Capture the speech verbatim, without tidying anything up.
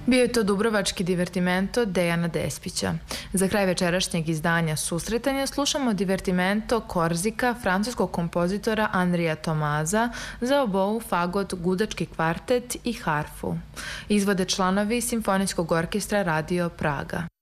Bio je to dubrovački divertimento Dejana Despića. Za kraj večerašnjeg izdanja Susretanja slušamo divertimento Korzika francuskog kompozitora Andrija Tomaza za obou, fagot, gudački kvartet i harfu. Izvode članovi Simfonijskog orkestra Radio Praga.